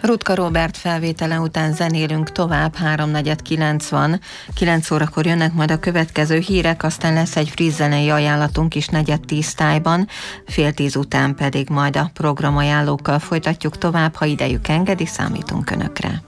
Rutka Róbert felvétele után zenélünk tovább, 3:49 van, 9 órakor jönnek majd a következő hírek, aztán lesz egy friss zenei ajánlatunk is 9:10 tájban, 9:30 után pedig majd a programajánlókkal folytatjuk tovább, ha idejük engedi, számítunk Önökre.